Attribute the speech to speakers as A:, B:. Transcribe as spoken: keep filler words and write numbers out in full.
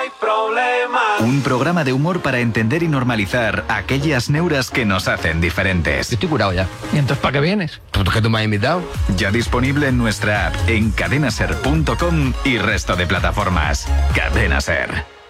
A: hay problema.
B: Un programa de humor para entender y normalizar aquellas neuras que nos hacen diferentes.
C: Estoy curado ya.
D: ¿Y entonces para qué vienes?
C: ¿Por qué tú me has invitado?
B: Ya disponible en nuestra app, en cadenaser punto com y resto de plataformas. Cadena Ser.